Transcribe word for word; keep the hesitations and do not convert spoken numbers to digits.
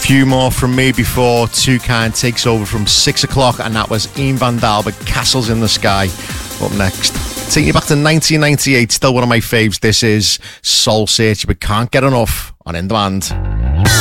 Few more from me before Too Kind takes over from six o'clock, and that was Ian Van Dahl with Castles in the Sky. Up next, taking you back to nineteen ninety-eight, still one of my faves. This is Soul Searcher, but can't get enough on In Demand.